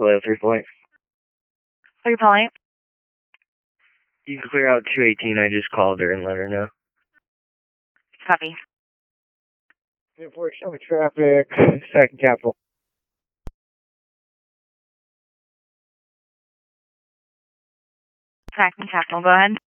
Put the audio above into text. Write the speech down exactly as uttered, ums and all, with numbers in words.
Hello, three point. Three point. You can clear out two eighteen. I just called her and let her know. Copy. four, show me traffic. Second Capital. Second Capital, go ahead.